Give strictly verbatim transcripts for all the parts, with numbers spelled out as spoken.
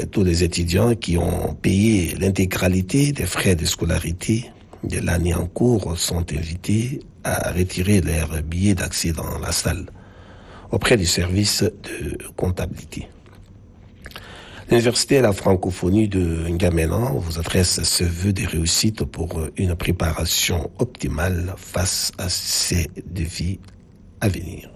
tous les étudiants qui ont payé l'intégralité des frais de scolarité de l'année en cours sont invités à retirer leurs billets d'accès dans la salle auprès du service de comptabilité. L'Université de la francophonie de N'Djamena vous adresse ce vœu de réussite pour une préparation optimale face à ces défis à venir.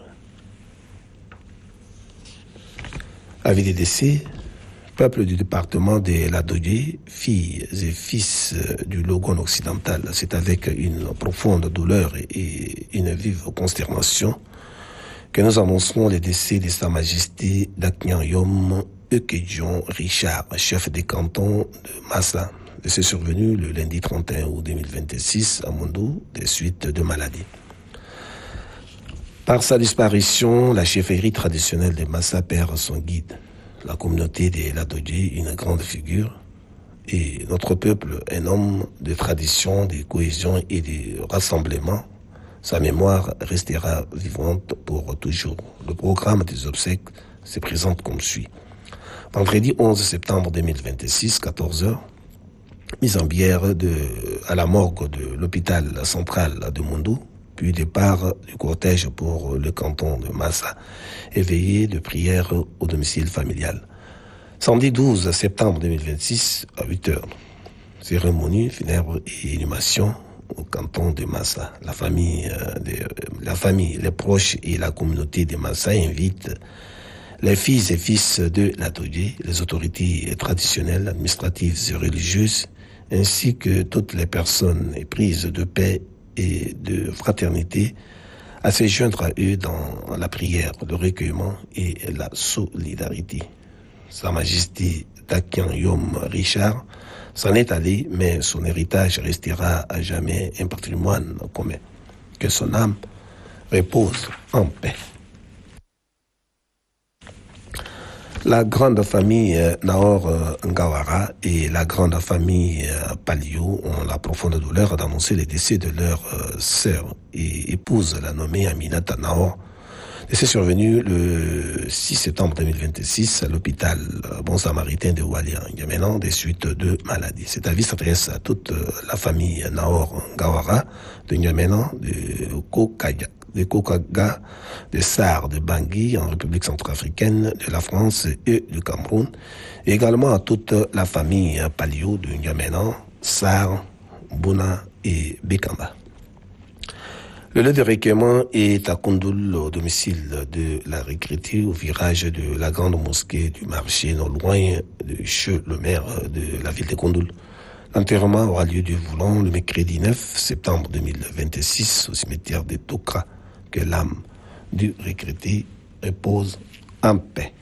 Avis des décès, peuple du département de l'Adodje, filles et fils du Logon occidental, c'est avec une profonde douleur et une vive consternation que nous annonçons les décès de Sa Majesté Daknian Yom Eukedjon Richard, chef des cantons de Massa. Décès survenu le lundi trente et un août deux mille vingt-six à Mondou, des suites de maladie. Par sa disparition, la chefferie traditionnelle de Massa perd son guide. La communauté de l'Adodje, une grande figure, et notre peuple, un homme de tradition, de cohésion et de rassemblement. Sa mémoire restera vivante pour toujours. Le programme des obsèques se présente comme suit. Vendredi onze septembre deux mille vingt-six, quatorze heures, mise en bière de, à la morgue de l'hôpital central de Mondou, puis départ du cortège pour le canton de Massa, éveillé de prière au domicile familial. Samedi douze septembre deux mille vingt-six, à huit heures, cérémonie funèbre et inhumation au canton de Massa. La famille, euh, de, la famille, les proches et la communauté de Massa invitent les filles et fils de l'Adodje, les autorités traditionnelles, administratives et religieuses, ainsi que toutes les personnes éprises de paix et de fraternité, à se joindre à eux dans la prière, le recueillement et la solidarité. Sa Majesté Daknian Yom Richard s'en est allé, mais son héritage restera à jamais un patrimoine commun. Que son âme repose en paix. La grande famille euh, Naor euh, Ngawara et la grande famille euh, Palio ont la profonde douleur d'annoncer le décès de leur euh, sœur et épouse, la nommée Aminata Naor. Décès survenu le six septembre deux mille vingt-six à l'hôpital euh, Bon Samaritain de Oualia, N'Djamena, des suites de maladies. Cet avis s'adresse à toute euh, la famille Naor Ngawara de N'Djamena, de Kokaya, de Kokaga, de Sar, de Bangui, en République centrafricaine, de la France et du Cameroun, et également à toute la famille Palio de N'Djamena, Sar, Bouna et Bekamba. Le lieu de recueillement est à Koundoul, au domicile de la Rekriti, au virage de la grande mosquée du marché, non loin de Cheux, le maire de la ville de Koundoul. L'enterrement aura lieu du Voulon le mercredi neuf septembre deux mille vingt-six au cimetière de Tokra. Que l'âme du regretté repose en paix.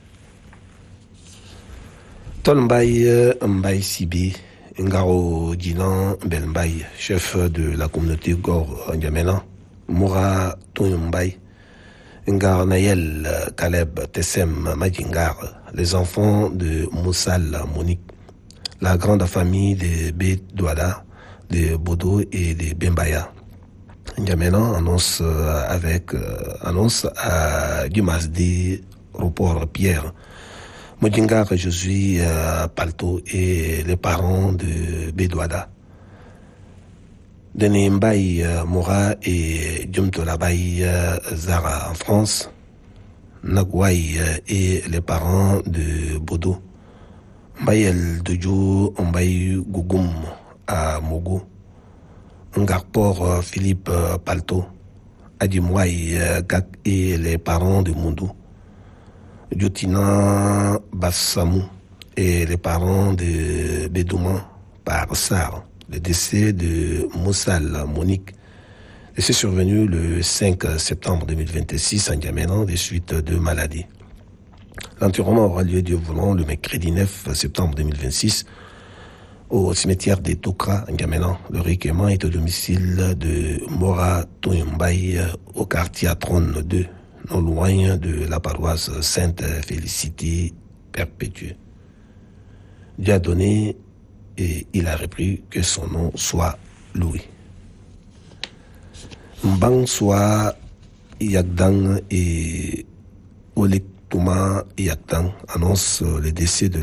Tolmbaye Mbaye Sibi, Ngaro Dinan Belmbaye, chef de la communauté Gor N'Djamena, Moura Toumbaye, Ngar Nayel Kaleb Tessem Madjingar, les enfants de Moussal Monique, la grande famille de Bédouada, de Bodo et de Bembaya. N'Djamena annonce avec euh, annonce à Dumasdi Report Pierre Modingar Josué euh, Palto et les parents de Bédouada, Dené Mbaye euh, Mora et Djumtolabaye euh, Zara en France, Nagouaï euh, et les parents de Bodo, Mbayel Dojo Mbaye Gougoum à Mogo, Ngarpor Philippe Palto, Adimouaï Gak et les parents de Mondou, Diotina Bassamou et les parents de Bédouman par Sar. Le décès de Moussal Monique, décès survenu le cinq septembre deux mille vingt-six à N'Djamena des suites de maladies. L'enterrement aura lieu du Voulon le mercredi neuf septembre deux mille vingt-six au cimetière des Tokra, N'Djamena. Le recueillement est au domicile de Mora Toumbaye, au quartier Trône deux, non loin de la paroisse Sainte-Félicité Perpétuée. Dieu a donné et il a repris, que son nom soit loué. Mbang soit Yagdang et Olektouma Yagdang annonce le décès de